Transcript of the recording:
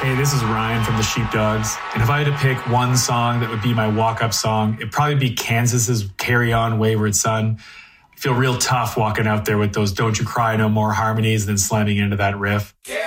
Hey, this is Ryan from the Sheepdogs. And if I had to pick one song that would be my walk-up song, it'd probably be Kansas's Carry On Wayward Son. I feel real tough walking out there with those Don't You Cry No More harmonies and then slamming into that riff. Carry